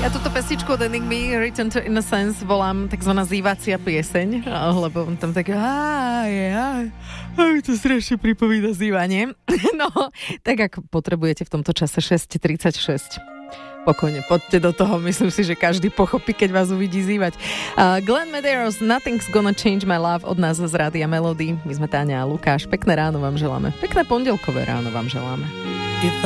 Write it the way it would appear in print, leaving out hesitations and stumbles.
Ja túto pesničku od Enigmy Return to Innocence volám takzvaná zývacia pieseň, lebo on tam tak to strašne pripomína zývanie. No, tak ak potrebujete v tomto čase 6:36. Pokojne, poďte do toho, myslím si, že každý pochopí, keď vás uvidí zývať. Glenn Medeiros, Nothing's Gonna Change My Love od nás z Rádia Melody. My sme Táňa a Lukáš. Pekné ráno vám želáme. Pekné pondelkové ráno vám želáme.